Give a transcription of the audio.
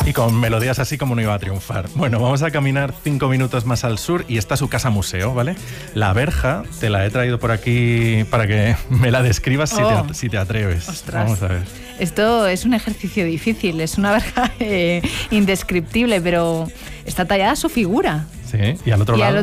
Y con melodías así como no iba a triunfar. Bueno, vamos a caminar 5 minutos más al sur y está su casa museo, ¿vale? La verja, te la he traído por aquí para que me la describas si te atreves. Ostras. Vamos a ver. Esto es un ejercicio difícil, es una verja indescriptible, pero está tallada su figura. Sí, y al otro lado...